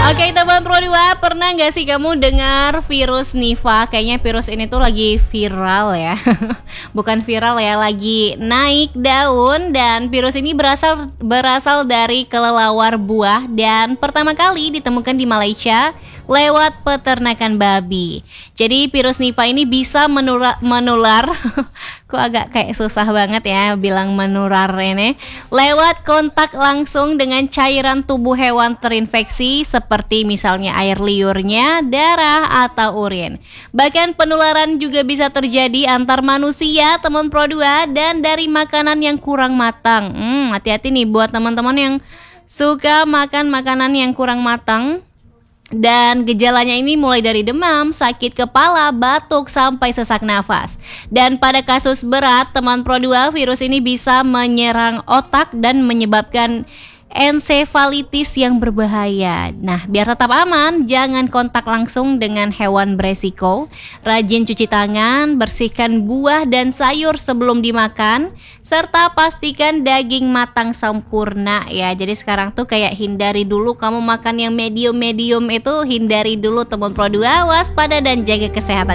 Oke teman Pro 2, pernah gak sih kamu dengar virus Nipah? Kayaknya virus ini tuh lagi viral ya. Bukan viral ya, lagi naik daun. Dan virus ini berasal dari kelelawar buah. Dan pertama kali ditemukan di Malaysia lewat peternakan babi. Jadi virus Nipah ini bisa menular kok agak kayak susah banget ya bilang menular ini, lewat kontak langsung dengan cairan tubuh hewan terinfeksi seperti misalnya air liurnya, darah, atau urin. Bahkan penularan juga bisa terjadi antar manusia, teman Pro 2, dan dari makanan yang kurang matang. Hati-hati nih buat teman-teman yang suka makan makanan yang kurang matang. Dan gejalanya ini mulai dari demam, sakit kepala, batuk, sampai sesak nafas. Dan pada kasus berat, teman Pro 2, virus ini bisa menyerang otak dan menyebabkan ensefalitis yang berbahaya. Nah, biar tetap aman, jangan kontak langsung dengan hewan beresiko. Rajin cuci tangan, bersihkan buah dan sayur sebelum dimakan, serta pastikan daging matang sempurna ya. Jadi sekarang tuh kayak hindari dulu kamu makan yang medium-medium itu, hindari dulu teman Pro 2, waspada dan jaga kesehatan